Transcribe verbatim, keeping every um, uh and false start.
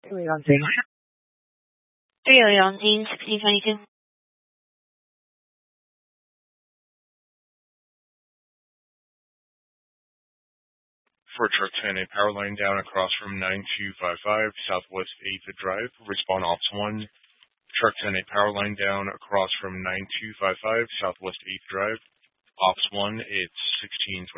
three oh one sixteen twenty-two. For truck ten, a power line down across from nine two five five Southwest eighth Drive. Respond Ops one. Truck ten, a power line down across from nine two five five Southwest eighth Drive. Ops one, it's sixteen twenty.